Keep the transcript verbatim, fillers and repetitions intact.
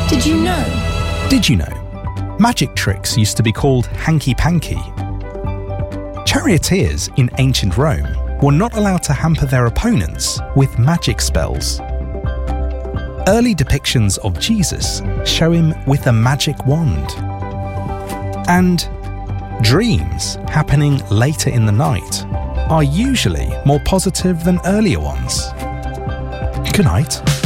Did you know? Did you know? Magic tricks used to be called hanky-panky. Charioteers in ancient Rome were not allowed to hamper their opponents with magic spells. Early depictions of Jesus show him with a magic wand. And dreams happening later in the night are usually more positive than earlier ones. Good night.